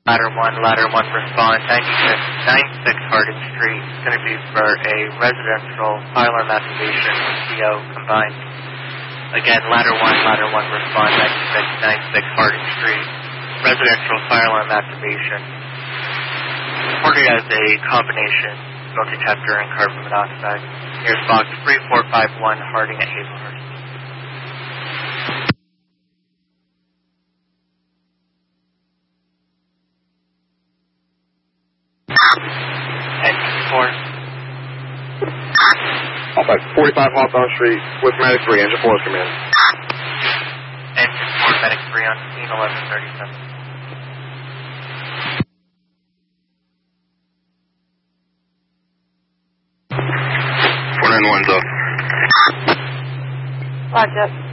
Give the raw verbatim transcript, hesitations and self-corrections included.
Ladder one, Ladder one respond, ninety-six ninety-six Harding Street. It's going to be for a residential fire alarm activation, C O combined. Again, Ladder one, Ladder one respond, ninety-six ninety-six Harding Street. Residential fire alarm activation. Reported as a combination smoke detector and carbon monoxide. Here's box three four five one Harding at Hazelhurst. Alpha forty-five Hawthorne Street with Medic three, engine four is command. Engine four, Medic three on scene, eleven thirty-seven. four nine one's up. Roger.